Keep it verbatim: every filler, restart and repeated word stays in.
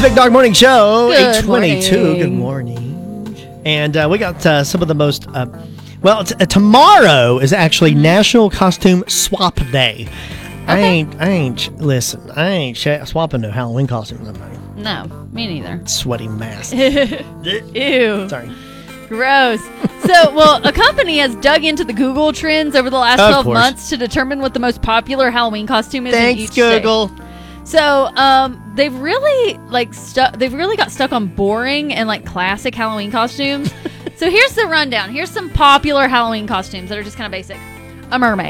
the Big Dog Morning Show, Good eight twenty-two. morning. Good morning. And uh, we got uh, some of the most, uh, well, t- uh, tomorrow is actually Mm-hmm. National Costume Swap Day. I Okay. ain't, I ain't, listen, I ain't sh- swapping no Halloween costumes. I'm not. No, me neither. Sweaty mask. Ew. Sorry. Gross. So, well, a company has dug into the Google trends over the last Of twelve course. months to determine what the most popular Halloween costume is in Thanks, each state. Google. So, um, they've really like stuck. They've really got stuck on boring and like classic Halloween costumes. So here's the rundown. Here's some popular Halloween costumes that are just kind of basic. A mermaid.